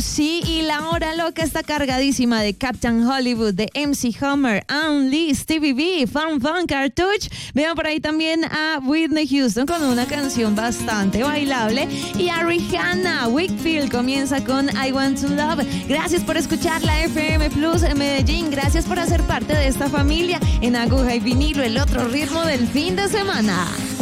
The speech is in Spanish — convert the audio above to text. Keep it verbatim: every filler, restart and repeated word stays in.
Sí, y la hora loca está cargadísima de Captain Hollywood, de M C Hammer, Ann Lee, Stevie B, Fun Fun Cartouche. Veo por ahí también a Whitney Houston con una canción bastante bailable. Y a Rihanna. Wakefield comienza con I Want to Love. Gracias por escuchar la F M Plus en Medellín. Gracias por hacer parte de esta familia en Aguja y Vinilo, el otro ritmo del fin de semana.